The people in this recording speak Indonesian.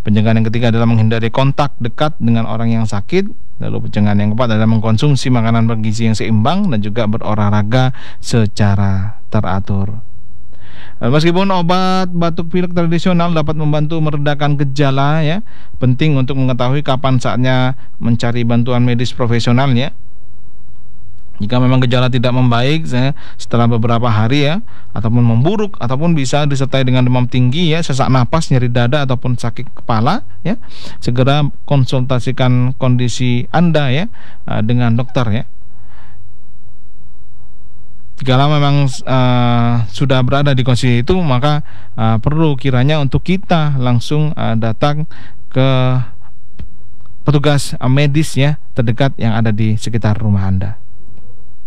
Pencegahan yang ketiga adalah menghindari kontak dekat dengan orang yang sakit. Lalu pencegahan yang keempat adalah mengkonsumsi makanan bergizi yang seimbang dan juga berolahraga secara teratur. Meskipun obat batuk pilek tradisional dapat membantu meredakan gejala ya, penting untuk mengetahui kapan saatnya mencari bantuan medis profesional ya. Jika memang gejala tidak membaik setelah beberapa hari ya, ataupun memburuk, ataupun bisa disertai dengan demam tinggi ya, sesak napas, nyeri dada ataupun sakit kepala ya, segera konsultasikan kondisi Anda ya dengan dokter ya. Jika memang sudah berada di kondisi itu, maka perlu kiranya untuk kita langsung datang ke petugas medis ya terdekat yang ada di sekitar rumah Anda.